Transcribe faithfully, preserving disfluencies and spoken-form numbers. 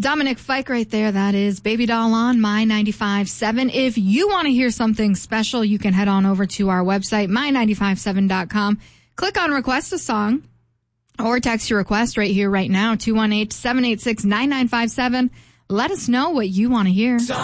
Dominic Fike right there. That is Baby Doll on My ninety-five point seven. If you want to hear something special, you can head on over to our website, my ninety-five seven dot com. Click on Request a Song or text your request right here, right now, two one eight, seven eight six, nine nine five seven. Let us know what you want to hear.